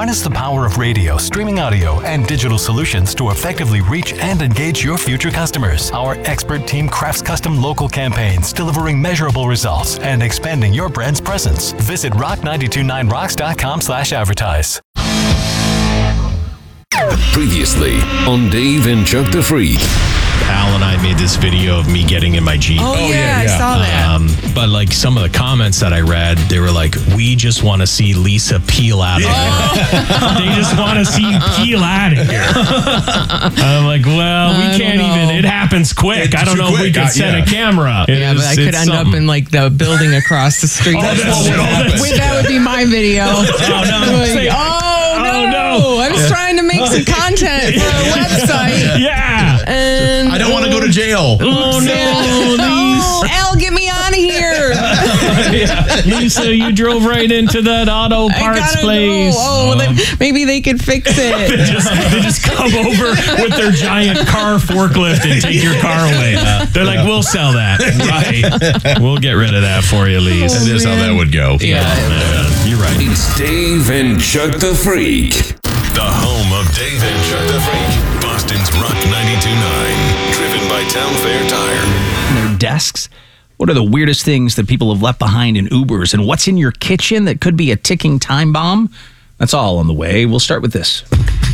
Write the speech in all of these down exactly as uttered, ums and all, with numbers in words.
Harness the power of radio, streaming audio, and digital solutions to effectively reach and engage your future customers. Our expert team crafts custom local campaigns, delivering measurable results and expanding your brand's presence. Visit rock nine two nine rocks dot com slash advertise. Previously on Dave and Chuck the Freak. Al and I made this video of me getting in my Jeep. Oh, oh yeah, yeah, I saw that. Um, but like some of the comments that I read, they were like, we just want to see Lisa peel out of yeah. here. They just want to see you peel out of here. I'm like, well, we I can't even, it happens quick. It's I don't know quick. if we can Uh, set yeah. a camera. It Yeah, is, but I could end something. up in like the building across the street. Oh, that's what what happens. Wait, that would be my video. Oh, no. Like, Say- oh, no. Oh, no. I was trying to make some content for a website. Yeah. And I don't want to go to jail. Oh, no. Oh, Al, get me out of here. Lisa, you drove right into that auto I parts gotta place. go. Oh, then maybe they could fix it. They just, they just come over with their giant car forklift and take your car away. They're like, we'll sell that. Right. We'll get rid of that for you, Lisa. That is how that would go. Yeah. Yeah, you're right. It's Dave and Chuck the Freak. The home of Dave and Chuck the Freak. Boston's Rock ninety-two point nine. Driven by Town Fair Tire. Their desks? What are the weirdest things that people have left behind in Ubers? And what's in your kitchen that could be a ticking time bomb? That's all on the way. We'll start with this.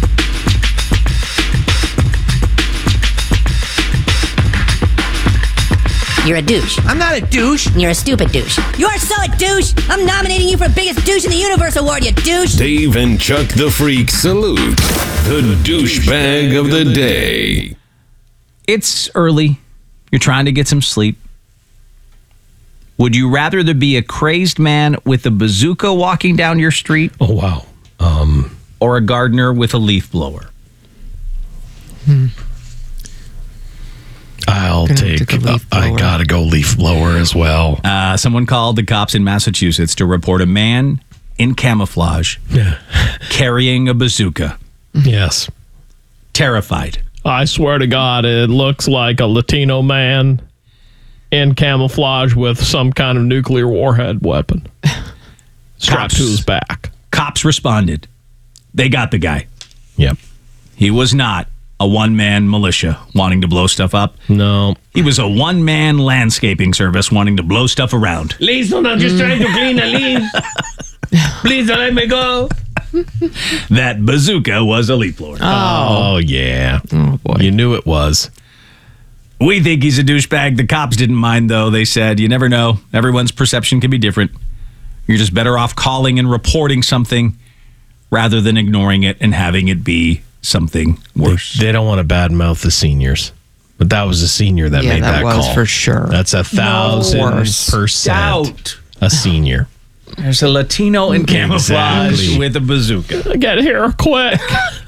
You're a douche. I'm not a douche. You're a stupid douche. You are so a douche. I'm nominating you for Biggest Douche in the Universe Award, you douche. Dave and Chuck the Freak salute the douchebag of the day. It's early. You're trying to get some sleep. Would you rather there be a crazed man with a bazooka walking down your street Oh, wow. Um, or a gardener with a leaf blower? I'll Gonna take, take a leaf uh, I blower. gotta go leaf blower as well. Uh, someone called the cops in Massachusetts to report a man in camouflage Yeah. carrying a bazooka, Yes. terrified. I swear to God, it looks like a Latino man in camouflage with some kind of nuclear warhead weapon strapped Cops. to his back. Cops responded. They got the guy. Yep. He was not a one-man militia wanting to blow stuff up. No. He was a one-man landscaping service wanting to blow stuff around. Listen, I'm just trying to clean the leaves. Please don't let me go. That bazooka was a leaf blower. Oh, yeah. Oh, boy. You knew it was. We think he's a douchebag. The cops didn't mind, though. They said, you never know. Everyone's perception can be different. You're just better off calling and reporting something rather than ignoring it and having it be something worse. They, they don't want to badmouth the seniors. But that was a senior that Yeah, made that that, was call. for sure. That's a thousand worse. percent Doubt. a senior. There's a Latino in camouflage Exactly. with a bazooka Get here quick.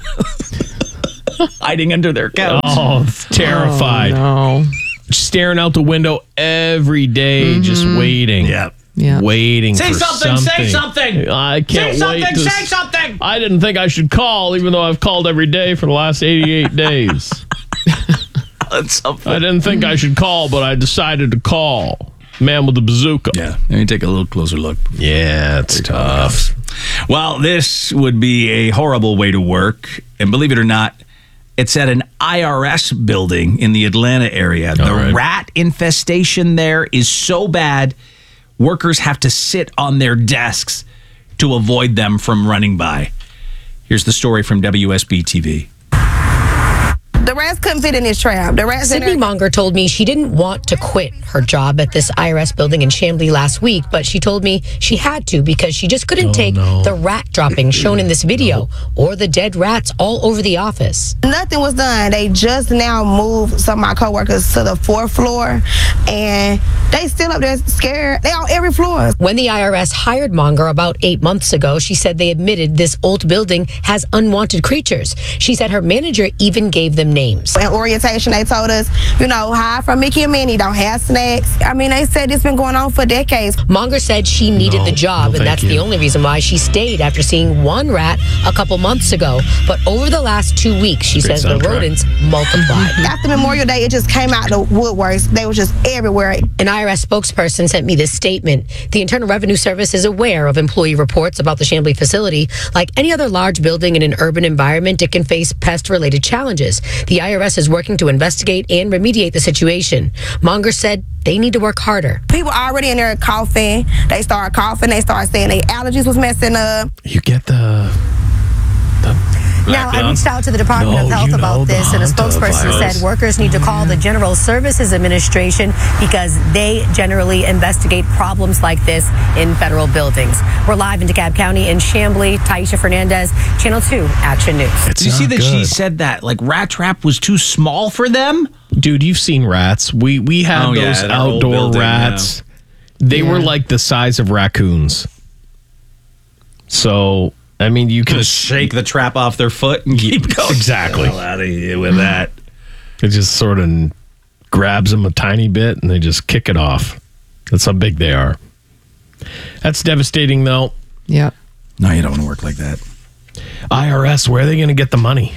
hiding under their couch. Oh, terrified. Oh, no. Staring out the window every day, just waiting. Yeah. Yeah. Waiting Say for something, say something. I can't Say wait something, to say something. I didn't think I should call, even though I've called every day for the last eighty-eight days. That's something. I didn't think I should call, but I decided to call. Man with the bazooka. Yeah, let me take a little closer look. Yeah, it's tough. Well, this would be a horrible way to work. And believe it or not, it's at an I R S building in the Atlanta area. The right. rat infestation there is so bad, workers have to sit on their desks to avoid them from running by. Here's the story from W S B T V. The rats couldn't fit in this trap. The rats in Sydney there. Monger told me she didn't want to quit her job at this I R S building in Chambly last week, but she told me she had to because she just couldn't Oh, take no. the rat dropping shown in this video or the dead rats all over the office. Nothing was done. They just now moved some of my coworkers to the fourth floor, and they still up there scared. They on every floor. When the I R S hired Monger about eight months ago, she said they admitted this old building has unwanted creatures. She said her manager even gave them names names. In orientation, they told us, you know, hide from Mickey and Minnie, don't have snacks. I mean, they said it's been going on for decades. Monger said she needed No, the job, no, and that's thank the you. only reason why she stayed after seeing one rat a couple months ago. But over the last two weeks, she Great says the soundtrack. rodents multiplied. After Memorial Day, it just came out the woodworks. They were just everywhere. An I R S spokesperson sent me this statement. The Internal Revenue Service is aware of employee reports about the Chamblee facility. Like any other large building in an urban environment, it can face pest-related challenges. The I R S is working to investigate and remediate the situation. Monger said they need to work harder. People already in there coughing. They started coughing. They started saying their allergies was messing up. You get the. Now, I reached out to the Department No, of Health you know about the this, and a Hunter spokesperson virus. said workers need to call the General Services Administration because they generally investigate problems like this in federal buildings. We're live in DeKalb County in Chamblee. Taisha Fernandez, Channel two Action News. Did you see that she said that like rat trap was too small for them? Dude, you've seen rats. We we had Oh, yeah, those that old outdoor building, rats. They Yeah. were like the size of raccoons. So, I mean, you can Just shake the trap off their foot and keep going. Exactly. Get the hell out of here with that. It just sort of grabs them a tiny bit and they just kick it off. That's how big they are. That's devastating, though. Yep. No, you don't want to work like that. I R S, where are they going to get the money?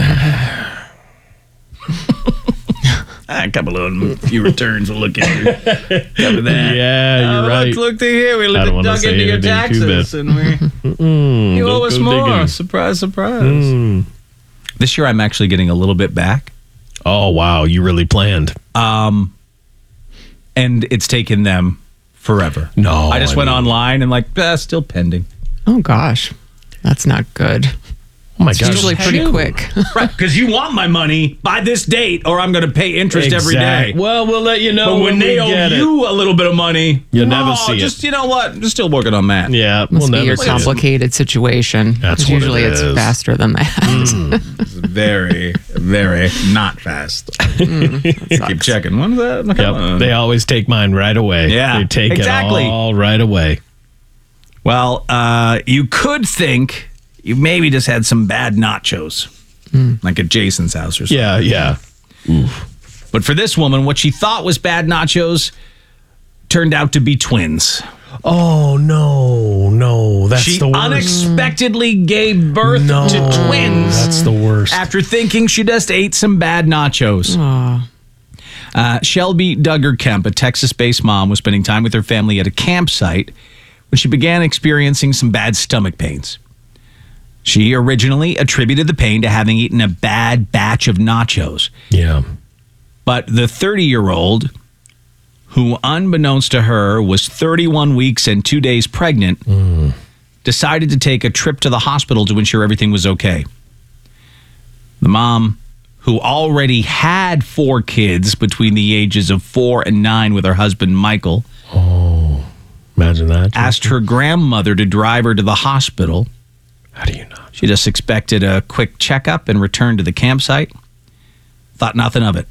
A couple of few returns will look into. Cover that. Yeah, you're Oh, right. Look, look to here. We I look don't wanna dug say into your anything too taxes, bad. and we Mm, you owe don't us go more. digging. Surprise, surprise. Mm. This year, I'm actually getting a little bit back. Oh, wow. You really planned. Um, and it's taken them forever. No. I just I went mean- online and like, ah, still pending. Oh gosh, that's not good. Oh, my It's God. usually pretty quick. Right, because you want my money by this date, or I'm going to pay interest every day. Exact- Well, we'll let you know But when, when, they we owe get it. you a little bit of money, You'll never oh, see it. just, you know what? I'm still working on that. Yeah, Must we'll be never your see it. complicated situation. That's 'Cause what it usually it's is. faster than that. It's very, very not fast. Keep checking. When's that? Come Yep. on. They always take mine right away. Yeah, They take exactly. it all right away. Well, uh, you could think you maybe just had some bad nachos, like at Jason's house or something. Yeah, yeah. But for this woman, what she thought was bad nachos turned out to be twins. Oh, no, no. That's she the worst. unexpectedly gave birth No, to twins that's the worst. after thinking she just ate some bad nachos. Uh, Shelby Duggar Kemp, a Texas-based mom, was spending time with her family at a campsite when she began experiencing some bad stomach pains. She originally attributed the pain to having eaten a bad batch of nachos. Yeah. But the thirty-year-old, who unbeknownst to her was thirty-one weeks and two days pregnant, decided to take a trip to the hospital to ensure everything was okay. The mom, who already had four kids between the ages of four and nine with her husband, Michael, Imagine that. asked her grandmother to drive her to the hospital. How do you not? She just expected a quick checkup and returned to the campsite. Thought nothing of it.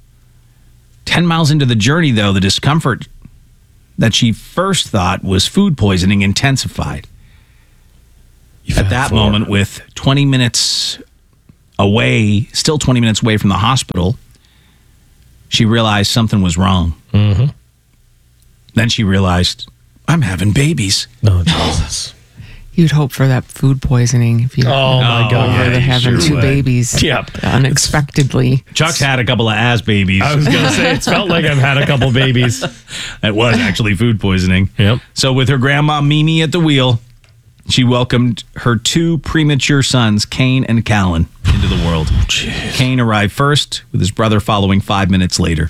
Ten miles into the journey, though, the discomfort that she first thought was food poisoning intensified. You've At had that four. moment, with twenty minutes away, still twenty minutes away from the hospital, she realized something was wrong. Mm-hmm. Then she realized, I'm having babies. Oh, Jesus. You'd hope for that food poisoning if you Oh, my God. over Yeah, the you having sure two would. babies Yep. unexpectedly. Chuck's had a couple of ass babies. I was going to say, it's felt like I've had a couple babies. It was actually food poisoning. Yep. So with her grandma Mimi at the wheel, she welcomed her two premature sons, Kane and Callan, into the world. Kane arrived first, with his brother following five minutes later.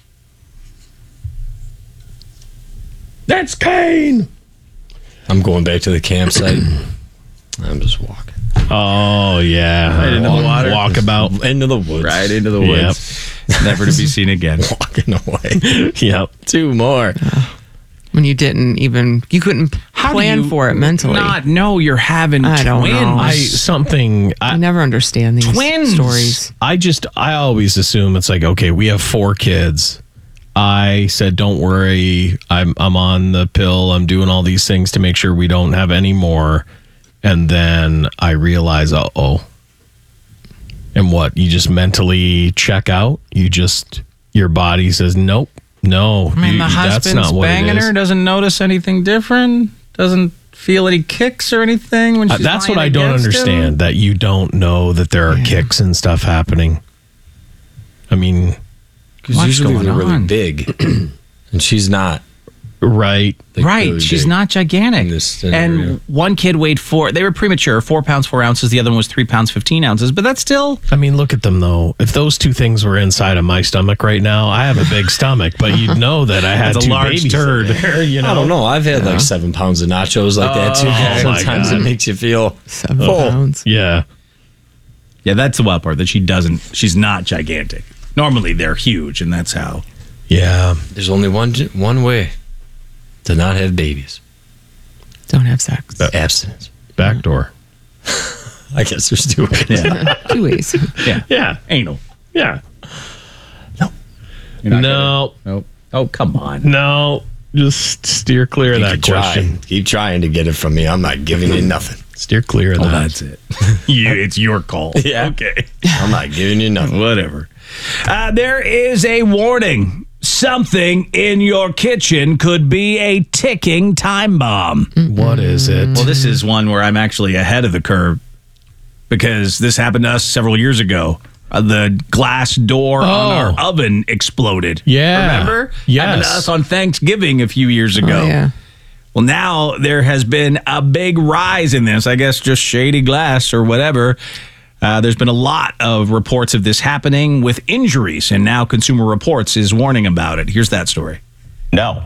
That's Kane. I'm going back to the campsite. I'm just walking. Oh, yeah. Right into the Walk- water. Walkabout. Into the woods. Right into the Yep. woods. Never to be seen again. Walking away. Yep. Two more. When you didn't even, you couldn't How do plan you for it mentally. Not know you're having I don't twins. know. I something I I, never understand these Twins. stories. I just I always assume it's like, okay, we have four kids. I said, don't worry, I'm I'm on the pill. I'm doing all these things to make sure we don't have any more. And then I realize, uh oh, And what? You just mentally check out? You just, your body says, nope, no. I mean, you, the that's husband's not what it banging is. her, doesn't notice anything different, doesn't feel any kicks or anything when Uh, she's that's lying what I don't against understand, him? that you don't know that there are kicks and stuff happening. I mean, because What's usually going they're really on? big, and she's not. right. like, Right, really she's big not gigantic. in this scenario. And one kid weighed four. They were premature, four pounds four ounces. The other one was three pounds fifteen ounces. But that's still I mean, look at them though. If those two things were inside of my stomach right now, I have a big stomach, but you'd know that I had That's a two large babies turd. in there, you know? I don't know. I've had like seven pounds of nachos like that too. Oh, my Sometimes God. it makes you feel Seven full. pounds. Yeah. yeah. That's the wild part that she doesn't. She's not gigantic. Normally they're huge, and that's how. Yeah. There's only one one way to not have babies: Don't have sex. abstinence. Back door. I guess there's two ways. Yeah, Two ways. yeah, Yeah. anal. Yeah. You're not No. gonna- nope. Oh, come on. No. Just steer clear of You that can try. question. Keep trying to get it from me. I'm not giving you nothing. Steer clear of Oh, that. that's it. you, it's your call. Yeah. Okay. I'm not giving you nothing. Whatever. Uh, there is a warning. Something in your kitchen could be a ticking time bomb. What is it? Well, this is one where I'm actually ahead of the curve because this happened to us several years ago. Uh, the glass door on Oh. our oven exploded. Yeah. Remember? Yes. Happened to us on Thanksgiving a few years ago. Oh, yeah. Well, now there has been a big rise in this. I guess just shady glass or whatever. Uh, there's been a lot of reports of this happening with injuries, and now Consumer Reports is warning about it. Here's that story. No.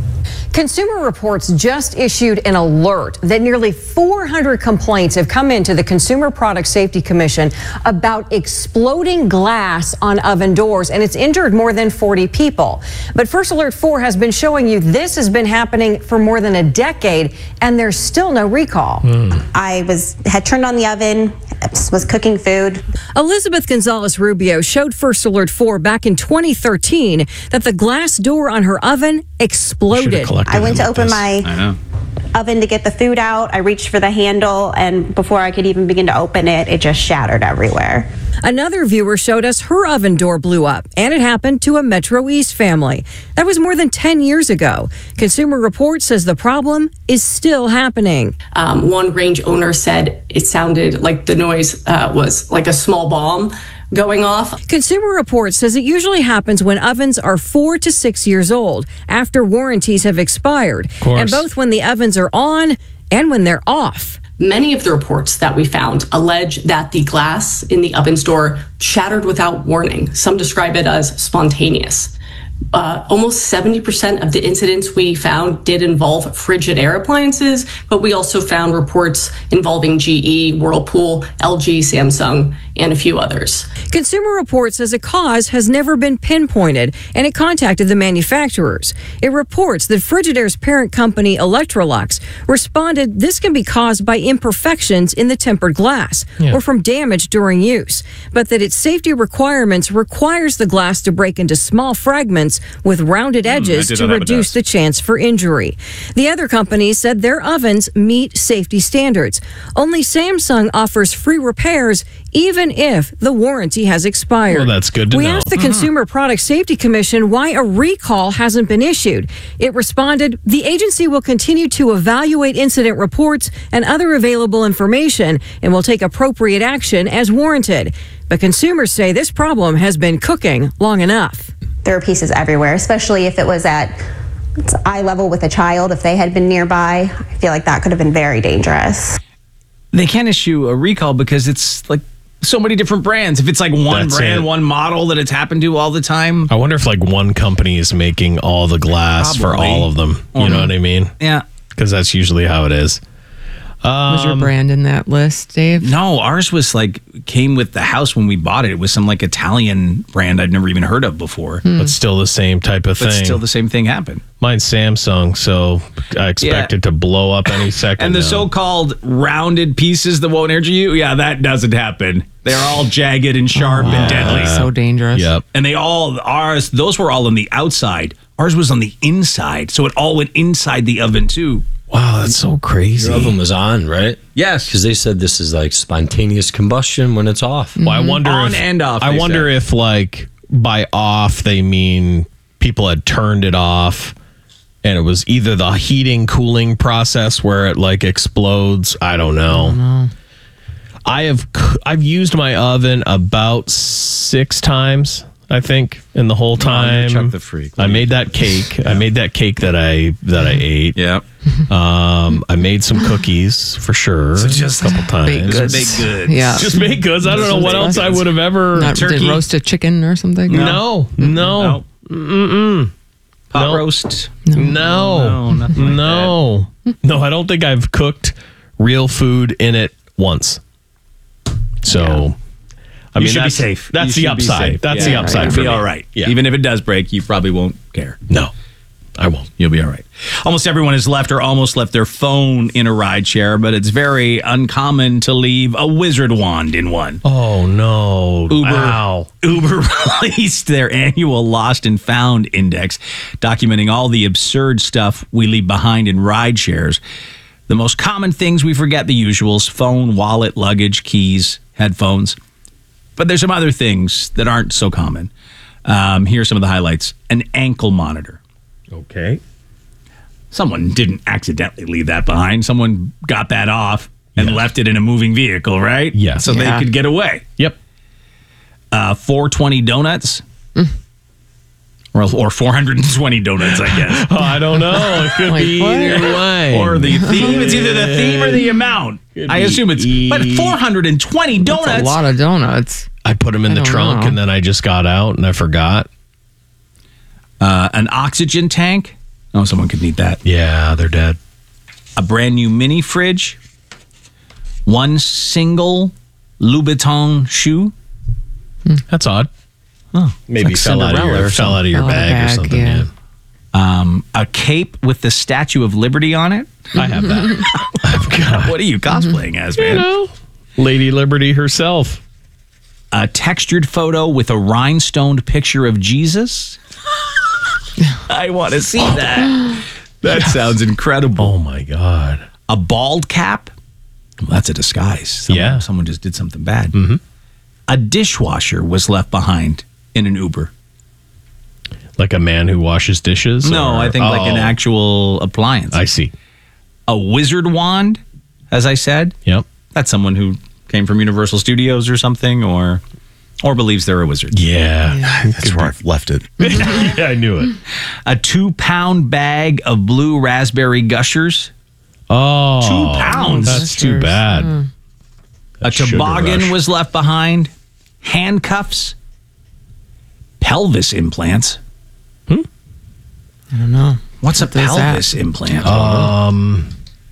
Consumer Reports just issued an alert that nearly four hundred complaints have come into the Consumer Product Safety Commission about exploding glass on oven doors, and it's injured more than forty people. But First Alert four has been showing you this has been happening for more than a decade, and there's still no recall. I was had turned on the oven, was cooking food. Elizabeth Gonzalez Rubio showed First Alert four back in twenty thirteen that the glass door on her oven exploded. I went to open my I know. oven to get the food out. I reached for the handle, and before I could even begin to open it, it just shattered everywhere. Another viewer showed us her oven door blew up, and it happened to a Metro East family. That was more than ten years ago. Consumer Reports says the problem is still happening. Um, one range owner said it sounded like the noise uh, was like a small bomb going off. Consumer Reports says it usually happens when ovens are four to six years old, after warranties have expired, course. and both when the ovens are on and when they're off. Many of the reports that we found allege that the glass in the oven's door shattered without warning. Some describe it as spontaneous. Uh, almost seventy percent of the incidents we found did involve Frigidaire appliances, but we also found reports involving G E, Whirlpool, L G, Samsung, and a few others. Consumer Reports says a cause has never been pinpointed, and it contacted the manufacturers. It reports that Frigidaire's parent company, Electrolux, responded this can be caused by imperfections in the tempered glass Yeah. or from damage during use, but that its safety requirements requires the glass to break into small fragments with rounded edges did to not have a reduce test. the chance for injury. The other companies said their ovens meet safety standards. Only Samsung offers free repairs even if the warranty has expired. Well, that's good to we know. asked the Mhm. Consumer Product Safety Commission why a recall hasn't been issued. It responded, the agency will continue to evaluate incident reports and other available information and will take appropriate action as warranted. But consumers say this problem has been cooking long enough. There were pieces everywhere, especially if it was at eye level with a child. If they had been nearby, I feel like that could have been very dangerous. They can't issue a recall because it's like so many different brands. If it's like one That's brand, it. one model that it's happened to all the time. I wonder if like one company is making all the glass for Probably. all of them. You know Mhm. what I mean? Yeah. Because that's usually how it is. Was your Um, brand in that list, Dave? No, ours was like came with the house when we bought it. It was some like Italian brand I'd never even heard of before. But still the same type of But thing. still the same thing happened. Mine's Samsung, so I expect Yeah. it to blow up any second. And the now. so-called rounded pieces that won't injure you, yeah, that doesn't happen. They're all jagged and sharp and deadly. So dangerous. Yep. And they all ours. Those were all on the outside. Ours was on the inside, so it all went inside the oven too. Wow, that's so crazy. Your oven was on, right? Yes. Because they said this is like spontaneous combustion when it's off. Well, I wonder On if and off, I they wonder said. if like by off they mean people had turned it off and it was either the heating cooling process where it like explodes. I don't know. I don't know. I have c- I've used my oven about six times, I think, in the whole time. Chuck the freak. I made that cake. I made that cake that I that I ate. Yeah. Um, I made some cookies for sure. So just a couple times. baked goods. Baked goods. Yeah. Just baked goods. I don't know what else I would have ever. Not did turkey. roasted chicken or something. No, no, Mm-mm. Pot No. roast. no, No, nothing like no, no. I don't think I've cooked real food in it once. So, I You mean, should be that's, safe. That's You the should be upside. safe. That's Yeah, the right. upside You'll for be me. all right. Yeah. Even if it does break, you probably won't care. No, I won't. You'll be all right. Almost everyone has left or almost left their phone in a rideshare, but it's very uncommon to leave a wizard wand in one. Oh no! Uber, Wow. Uber released their annual Lost and Found Index, documenting all the absurd stuff we leave behind in ride shares. The most common things we forget, the usuals: phone, wallet, luggage, keys, headphones. But there's some other things that aren't so common. Um, here are some of the highlights. An ankle monitor. Okay. Someone didn't accidentally leave that behind. Someone got that off and Yes. left it in a moving vehicle, right? Yeah. So Yeah. they could get away. Yep. Uh, four twenty donuts. Or, or four hundred twenty donuts, I guess. Oh, I don't know. It could Like be what? either way. Or the theme. It's either the theme or the amount. Could I be assume it's. But four hundred twenty donuts. That's a lot of donuts. I put them in I the don't trunk know. and then I just got out and I forgot. Uh, an oxygen tank. Oh, someone could need that. Yeah, they're dead. A brand new mini fridge. One single Louboutin shoe. That's odd. Oh, Maybe like fell out of Cinderella your or fell out of your something. bag, Fell out or of something. bag, Yeah. yeah. Um, a cape with the Statue of Liberty on it. I have that. I've got What are you cosplaying as, man? you know, Lady Liberty herself. A textured photo with a rhinestoned picture of Jesus. I want to see that. That sounds incredible. Oh my god. A bald cap. Well, that's a disguise. Someone, Yeah. Someone just did something bad. Mhm. A dishwasher was left behind in an Uber. Like a man who washes dishes? No, or- I think like an Oh, actual appliance. I see. A wizard wand, as I said. Yep. That's someone who came from Universal Studios or something, or or believes they're a wizard. Yeah. That's where I've left it. Yeah, I knew it. A two-pound bag of blue raspberry gushers. Oh. Two pounds. That's too bad. A That sugar toboggan rush. was left behind. Handcuffs. Pelvis implants. I don't know. What's a What is that? pelvis implant? Um,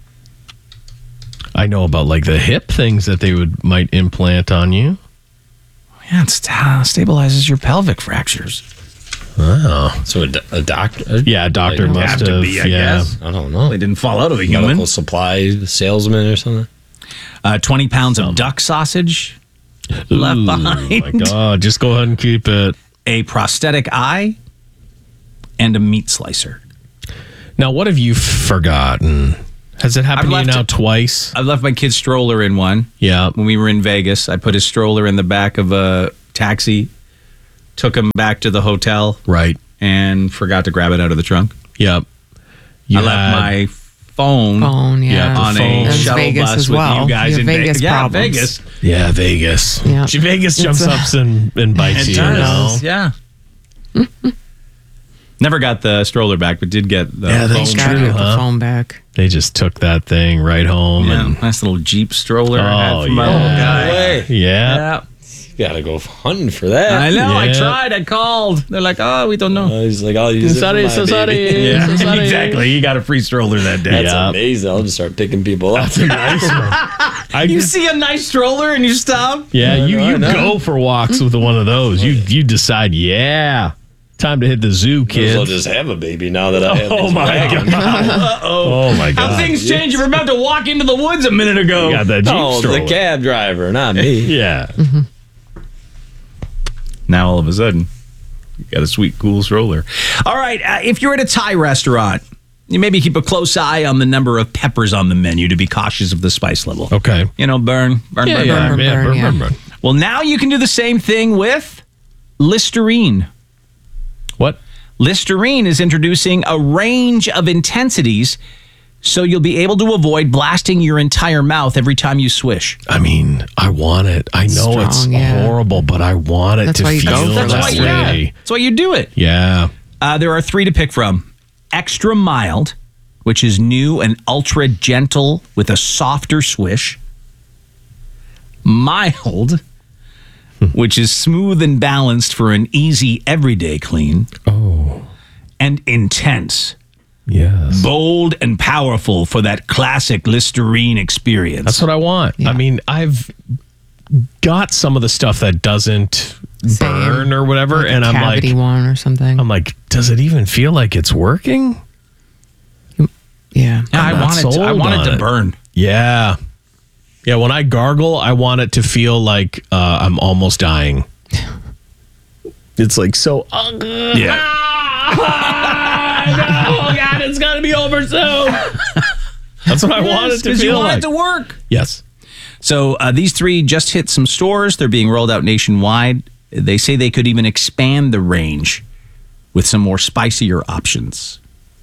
I know about like the hip things that they would might implant on you. Yeah, it sta- stabilizes your pelvic fractures. Oh. So a, do- a doctor? Yeah, a doctor Like, must have have. to be, I yeah. guess. I don't know. They didn't fall out of a Medical human. supply salesman or something? Uh, twenty pounds of duck sausage left Ooh, behind. my God, just go ahead and keep it. A prosthetic eye and a meat slicer. Now, what have you forgotten? Has it happened I've to you left now it- twice? I've left my kid's stroller in one. Yeah. When we were in Vegas, I put his stroller in the back of a taxi, took him back to the hotel, Right. and forgot to grab it out of the trunk. Yep. You I left had- my phone, Phone, yeah. Yeah, the on phone. a That's shuttle Vegas bus as with well. you guys You have in Vegas Vegas. Yeah, problems. Vegas. Yeah, Vegas. Yeah. She Vegas It's jumps a- up and, and bites It you. you know? does, yeah. Never got the stroller back, but did get the Yeah, phone. that's Gotta true, get the huh? phone back. They just took that thing right home. Yeah, And, nice little Jeep stroller I had Oh, from my yeah. little guy. Hey, yeah. Yeah. you gotta go hunting for that. I know. I Yeah. tried. I called. They're like, "Oh, we don't know." Uh, he's like, I'll use it for Sorry, my so baby. sorry. Yeah, So sorry. exactly. He got a free stroller that day. That's Yeah. amazing. I'll just start picking people up. That's a nice one. I You just- see a nice stroller and you stop. yeah, I you, know, I you know. go for walks with one of those. You you decide, yeah, time to hit the zoo, Might as well kid. just have a baby now that I have Oh this my wagon. god! Oh my How god! things change. You're about to walk into the woods a minute ago. You got that Jeep No, stroller. the cab driver, not me. Yeah. Now all of a sudden, you got a sweet, cool stroller. All right. Uh, if you're at a Thai restaurant you maybe keep a close eye on the number of peppers on the menu to be cautious of the spice level. Okay. You know, burn, burn, Yeah, burn, yeah, burn, yeah, burn, burn, burn, burn, burn. Well, now you can do the same thing with Listerine. What? Listerine is introducing a range of intensities so you'll be able to avoid blasting your entire mouth every time you swish. I mean, I want it. I know Strong, it's yeah. horrible, but I want it That's to why you feel go for that That's why, you, way. yeah, that's why you do it. Yeah. Uh, there are three to pick from. Extra mild, which is new and ultra gentle with a softer swish. Mild, which is smooth and balanced for an easy everyday clean. Oh. And intense, Yes. bold and powerful for that classic Listerine experience. That's what I want. I mean, I've got some of the stuff that doesn't Same. burn or whatever, Like a and I'm like, cavity one or something. I'm like, does it even feel like it's working? Yeah. Yeah, I I'm not want it. To, I sold want on it to it. burn. Yeah. Yeah, when I gargle, I want it to feel like uh, I'm almost dying. It's like so ugly. Yeah. Oh, God, it's got to be over soon. That's what I want it to Because feel you want like. it to work. Yes. So uh, these three just hit some stores. They're being rolled out nationwide. They say they could even expand the range with some more spicier options.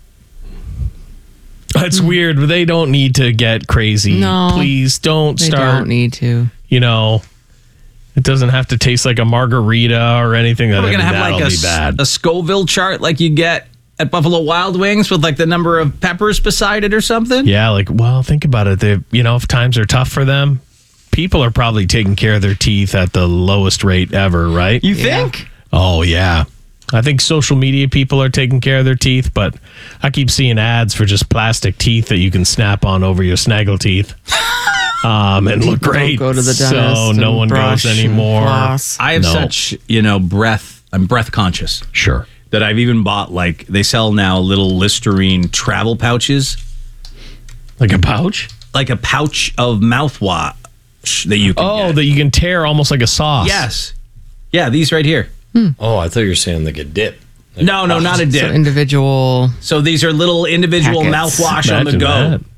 It's weird. They don't need to get crazy. No. Please don't They start. don't need to. You know, it doesn't have to taste like a margarita or anything. That We're going to have that'll like a, be bad. a Scoville chart like you get at Buffalo Wild Wings with like the number of peppers beside it or something. Yeah, like, well, think about it. They, you know, if times are tough for them, people are probably taking care of their teeth at the lowest rate ever, right? You think? Oh, yeah. I think social media people are taking care of their teeth, but I keep seeing ads for just plastic teeth that you can snap on over your snaggle teeth. Um, and look People don't great. go to the so dentist no and one brush goes and anymore. floss. I have No. such, you know, breath. I'm breath conscious. Sure. That I've even bought like they sell now little Listerine travel pouches. Like a pouch? Like a pouch of mouthwash that you can Oh, get. that you can tear almost like a sauce. Yes. Yeah, these right here. Oh, I thought you were saying like a dip. Like No, no, not a So dip. individual. So these are little individual Packets. mouthwash on the Imagine go. that.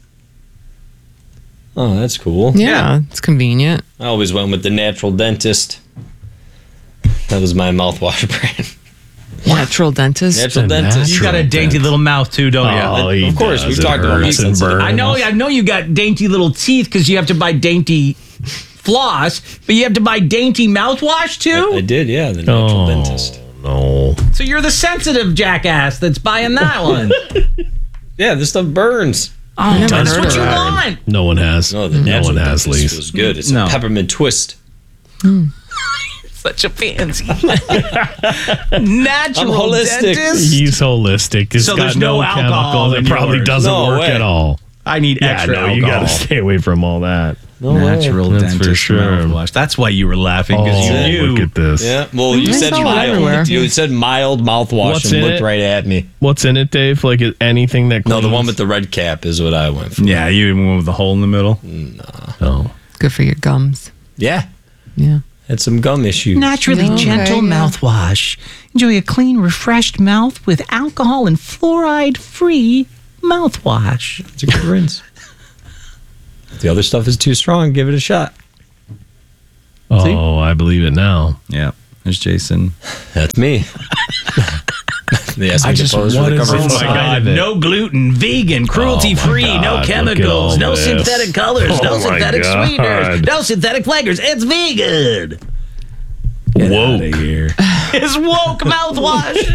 Oh, that's cool. Yeah, it's convenient. I always went with the Natural Dentist. That was my mouthwash brand. Natural dentist. Natural The Dentist. You got a dainty little mouth too, don't Oh, you? he Of course, does. we've It talked about hurts meat and sensitive. burns. I know, I know you got dainty little teeth because you have to buy dainty floss, but you have to buy dainty mouthwash too. I did, yeah, the Natural Oh, Dentist. no. So you're the sensitive jackass that's buying that one. Yeah, this stuff burns. Oh, never that's heard what of you that. want. No one has. No, the no Natural one has, Dentist Lise. was good. It's No. a peppermint twist. Such a fancy. Natural I'm holistic. dentist. He's holistic. It's So got there's no no alcohol chemical. in It probably yours. doesn't No work way. at all. I need Yeah, extra no, you got to alcohol. stay away from all that. No way. Natural That's dentist for sure. mouthwash. That's why you were laughing because Oh, you knew. look at this. Yeah, well, you I said saw it everywhere. mild. You said mild mouthwash What's and in looked it? right at me. What's in it, Dave? Like anything that No, the cleans? one with the red cap is what I went for. Yeah, you even went with the hole in the middle. No. Good for your gums. Yeah, Yeah. had some gum issues. Naturally Okay, gentle yeah. mouthwash. Enjoy a clean, refreshed mouth with alcohol and fluoride-free mouthwash. It's a good rinse. If the other stuff is too strong, give it a shot. Oh, I believe it now. Yeah, there's Jason. That's me. They asked me I to just- pose for what the is cover. inside of my- of it? No gluten, vegan, cruelty-free, Oh my no God, look at chemicals, all no this. synthetic colors, Oh no my synthetic God. sweeteners, no synthetic flavors. It's vegan. Woke. Here. It's woke mouthwash.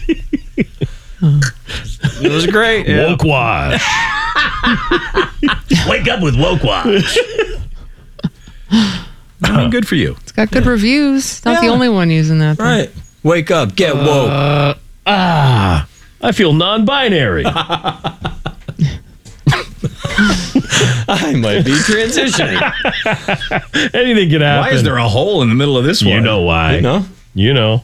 It was great. Woke wash. Wake up with woke wash. I mean, good for you. It's got good reviews. Not the Yeah. only one using that. though. Right. Wake up. Get woke. Uh, ah, I feel non-binary. I might be transitioning. Anything can happen. Why is there a hole in the middle of this one? You know why. You know? You know.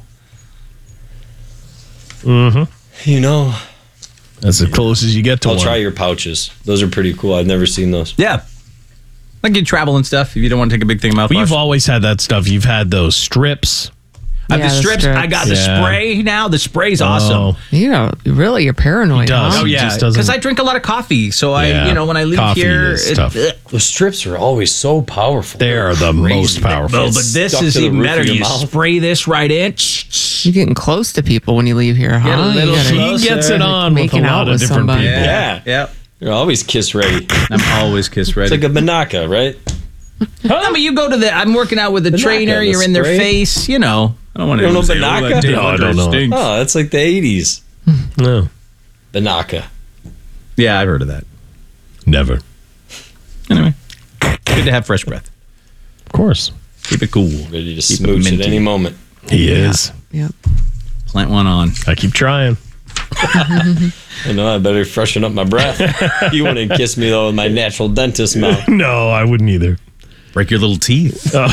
Mm-hmm. You know. That's as close as you get to I'll one. try your pouches. Those are pretty cool. I've never seen those. Yeah. Like you travel and stuff if you don't want to take a big thing of mouthwash. But you've always had that stuff. You've had those strips. Uh, Yeah, the the strips, strips. I got the Yeah. spray now. The spray's awesome. Oh. You know, really, you're paranoid. He does. Huh? Oh, He yeah. just doesn't- Because I drink a lot of coffee. So I, Yeah. you know, when I leave Coffee here, is it, tough. ugh. Those strips are always so powerful. They are the most powerful. Oh, It's but this stuck is to the even roof of better. your You mouth. spray this right in. You're getting close to people when you leave here, huh? Get a little You gotta- close. He gets it on with a Making out lot of with different somebody. people. Yeah. Yeah. You're always kiss ready. I'm always kiss ready. It's like a Banaka, right? I mean, you go to the. I'm working out with the Banaka, trainer. the You're in their spray. face. You know. I don't want to You don't know say, oh, Banaka? that Dave No, I Hunter don't know. stinks. Oh, that's like the eighties. No, Banaka. Yeah, I've heard of that. never. Anyway, good to have fresh breath. Of course. Keep it cool. Ready to Keep it smooch at minty. any moment. He is. Yep. Plant one on. I keep trying. I know I better freshen up my breath. You wouldn't kiss me though with my natural dentist mouth. No, I wouldn't either. Break your little teeth. Oh.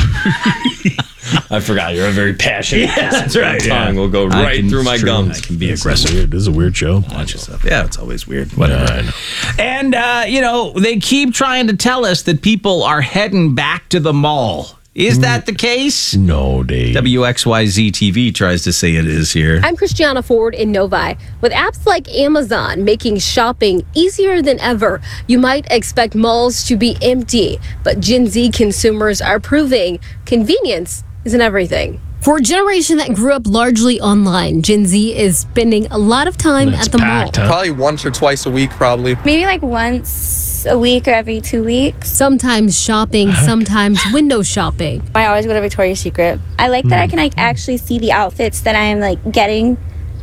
I forgot you're a very passionate. Yeah, that's right, My tongue yeah. will go I right can- through my it's true. gums. I can be This is aggressive. weird. This is a weird show. Bunch of stuff. Yeah, it's always weird. Whatever. Yeah, I know. And, uh, you know, they keep trying to tell us that people are heading back to the mall. Is that the case? No, Dave. W X Y Z T V tries to say it is here. I'm Christiana Ford in Novi. With apps like Amazon making shopping easier than ever, you might expect malls to be empty, but Gen Z consumers are proving convenience isn't everything. For a generation that grew up largely online, Gen Z is spending a lot of time at the mall. Probably once or twice a week, probably. Maybe like once a week or every two weeks. Sometimes shopping, sometimes window shopping. I always go to Victoria's Secret. I like that I can like actually see the outfits that I'm like getting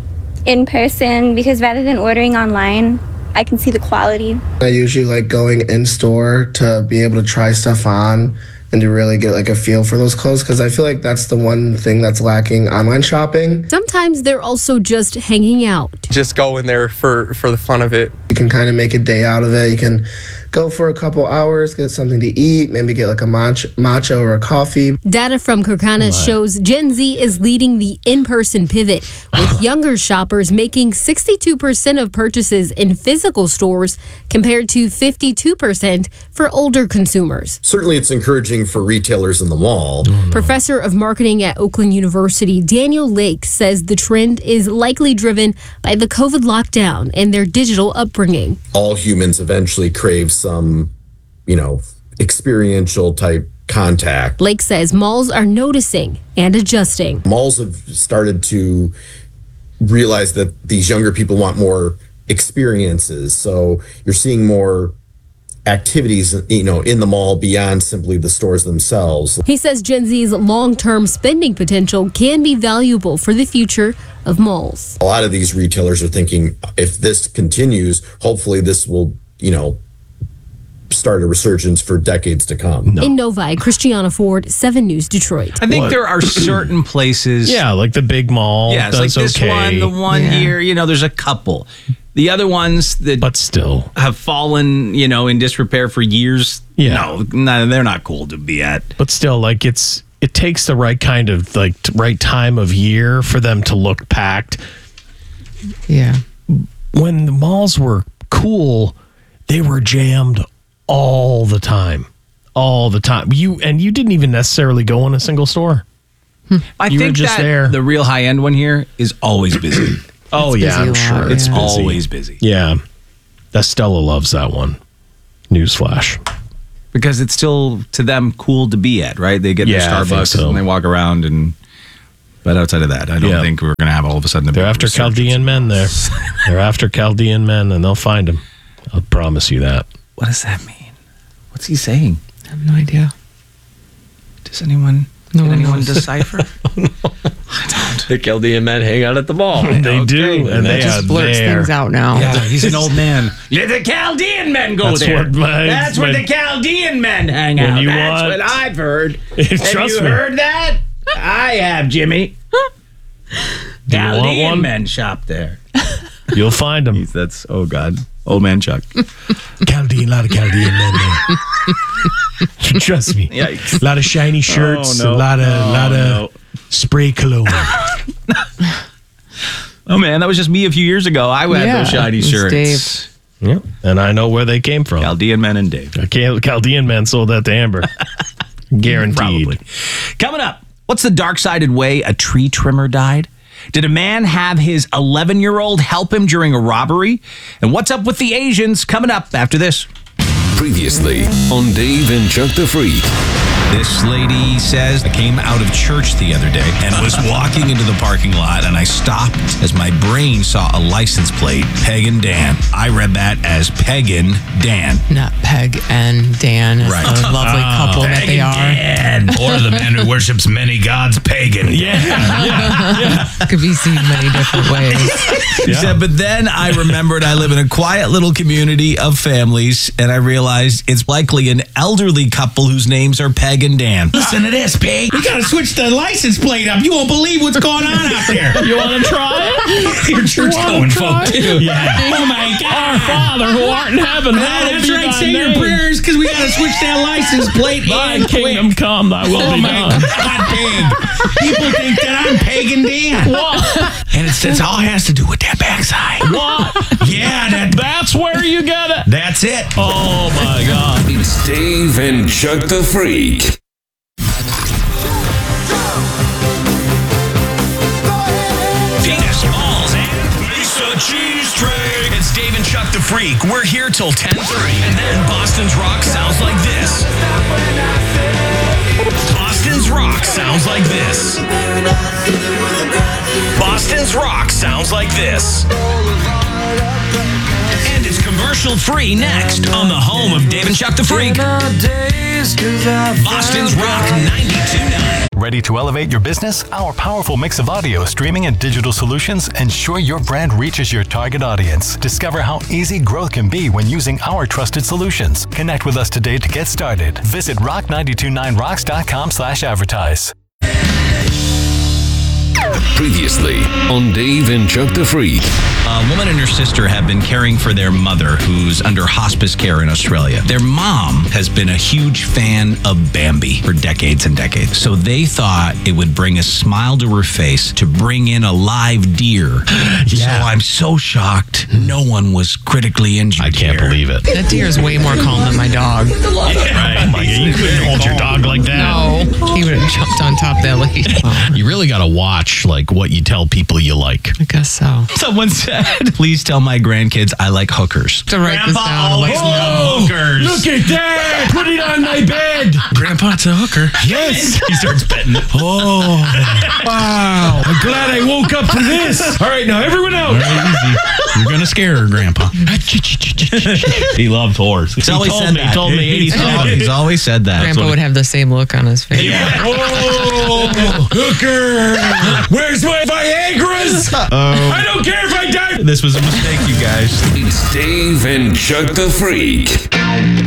in person, because rather than ordering online, I can see the quality. I usually like going in store to be able to try stuff on and to really get like a feel for those clothes, because I feel like that's the one thing that's lacking online shopping. Sometimes they're also just hanging out. Just go in there for, for the fun of it. You can kind of make a day out of it. You can go for a couple hours, get something to eat, maybe get like a matcha, matcha or a coffee. Data from Kirkana shows Gen Z is leading the in-person pivot, with younger shoppers making sixty-two percent of purchases in physical stores compared to fifty-two percent for older consumers. Certainly, it's encouraging for retailers in the mall. Professor of marketing at Oakland University, Daniel Lake, says the trend is likely driven by the COVID lockdown and their digital upbringing. All humans eventually crave some, you know, experiential type contact. Lake says malls are noticing and adjusting. Malls have started to realize that these younger people want more experiences. So you're seeing more activities, you know, in the mall beyond simply the stores themselves. He says Gen Z's long-term spending potential can be valuable for the future of malls. A lot of these retailers are thinking, if this continues, hopefully this will, you know, start a resurgence for decades to come. In Novi, Christiana Ford, seven News Detroit. I think there are certain places. Yeah, like the big mall. Yeah, it's like does this okay. one, the one Yeah. here. You know, there's a couple. The other ones that, but still, have fallen, you know, in disrepair for years. Yeah. no, no, they're not cool to be at. But still, like it's it takes the right kind of like t- right time of year for them to look packed. Yeah. When the malls were cool, they were jammed all the time, all the time. You and you didn't even necessarily go in a single store. I You were think just that there. the real high end one here is always busy. Oh It's yeah, busy I'm a lot, sure it's yeah. busy. Always busy. Yeah, Estella loves that one. Newsflash. Because it's still to them cool to be at, right? They get Yeah, I their think Starbucks so. and they walk around, and but outside of that, I don't Yeah. think we're going to have all of a sudden. A They're big after resurgence. Chaldean men. There, they're after Chaldean men, and they'll find them. I'll promise you that. What does that mean? What's he saying? I have no idea. Does anyone? No can one anyone knows. decipher? The Chaldean men hang out at the mall. They do, and they just are blurts there. things out now. Yeah, he's an old man. Let the Chaldean men go That's there. what my- That's where my- the Chaldean men hang When out. you That's want- what I've heard. Have Trust you me. heard that? I have, Jimmy. Do you want Chaldean one? men shop there. You'll find them. That's oh god, old man Chuck. Chaldean, a lot of Chaldean men there. Trust me. Yikes. A lot of shiny shirts, Oh, no. a lot of, Oh, lot of no. spray cologne. Oh man, that was just me a few years ago. I had Yeah, those shiny it's shirts. Dave. Yep. And I know where they came from. Chaldean men and Dave. I can't, Chaldean men sold that to Amber. Guaranteed. Probably. Coming up, What's the dark-sided way a tree trimmer died? Did a man have his eleven-year-old help him during a robbery? And what's up with the Asians? Coming up after this. Previously on Dave and Chuck the Freak. This lady says, I came out of church the other day and was walking into the parking lot and I stopped as my brain saw a license plate, Pagan Dan. I read that as Pagan Dan. Not Peg and Dan. Right. A lovely couple that they are. Dan. Or the man who worships many gods, Pagan. Yeah. yeah. yeah. Could be seen many different ways. She said, but then I remembered I live in a quiet little community of families and I realized it's likely an elderly couple whose names are Peg and Dan. Listen to this, Peg. We gotta switch the license plate up. You won't believe what's going on out there. You want to try it? Your church going folk, too. Yeah. Oh, my God. Our Father who art in heaven. Ah, hallowed that's be right. thy Say your name. prayers because we gotta switch that license plate. Thy in kingdom quick. come, thy will Oh, be my done. God, Peg. People think that I'm Pagan Dan. What? And it's, it's all has to do with that backside. What? Yeah, that, That's where you get it. that's it. Oh, my God. It's Dave and Chuck the Freak. Penis, balls, and Lisa Cheese Tray. It's Dave and Chuck the Freak. We're here till ten thirty. And then Boston's Rock sounds like this. Boston's Rock sounds like this. Boston's Rock sounds like this. And it's commercial free next on the home of Dave and Chuck the Freak. Boston's Rock ninety-two point nine. Ready to elevate your business? Our powerful mix of audio, streaming, and digital solutions ensure your brand reaches your target audience. Discover how easy growth can be when using our trusted solutions. Connect with us today to get started. Visit rock nine two nine rocks dot com slash advertise. Previously on Dave and Chuck the Freak. A woman and her sister have been caring for their mother who's under hospice care in Australia. Their mom has been a huge fan of Bambi for decades and decades. So they thought it would bring a smile to her face to bring in a live deer. So I'm so shocked no one was critically injured. I can't here. believe it. That deer is way more calm than my dog. Right. Oh, my God. You couldn't hold your dog like that. No, he would have jumped on top of that lead. You really got to watch like what you tell people you like. I guess so. Someone said, please tell my grandkids I like hookers. To write this down. always loved hookers. Look at that. Put it on my bed. Grandpa, it's a hooker. Yes. He starts betting it. Oh, wow. I'm glad I woke up to this. All right, now everyone else. All right, easy. You're gonna scare her, Grandpa. He loved horse. He's He always told said me. that. He told me He's eighty-seven. always- He's always said that. Grandpa would have the same look on his face. Oh, hooker. Where's my Viagra's? I don't care if I die. This was a mistake, you guys. It's Dave and Chuck the Freak.